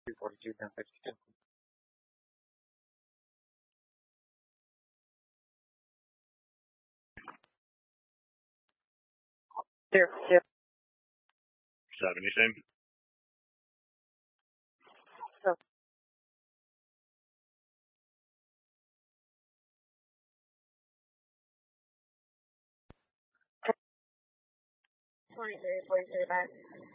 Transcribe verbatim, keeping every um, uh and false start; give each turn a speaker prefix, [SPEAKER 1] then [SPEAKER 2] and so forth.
[SPEAKER 1] two forty-two, ten fifty-two. Zero, zero.
[SPEAKER 2] seventy, same.
[SPEAKER 1] So, twenty-three, forty-three, back.